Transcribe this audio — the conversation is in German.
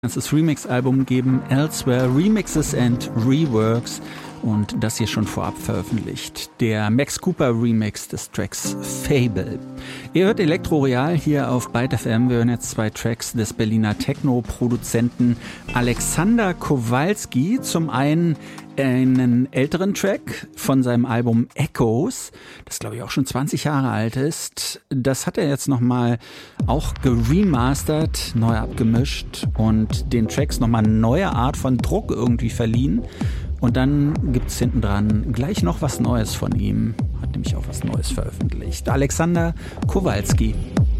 ganzes Remix-Album geben, Elsewhere, Remixes and Reworks, und das hier schon vorab veröffentlicht. Der Max Cooper Remix des Tracks Fable. Ihr hört Elektro Real hier auf Byte FM. Wir hören jetzt 2 Tracks des Berliner Techno-Produzenten Alexander Kowalski. Zum einen einen älteren Track von seinem Album Echoes, das glaube ich auch schon 20 Jahre alt ist. Das hat er jetzt nochmal auch geremastert, neu abgemischt und den Tracks nochmal eine neue Art von Druck irgendwie verliehen. Und dann gibt's hinten dran gleich noch was Neues von ihm. Hat nämlich auch was Neues veröffentlicht. Alexander Kowalski.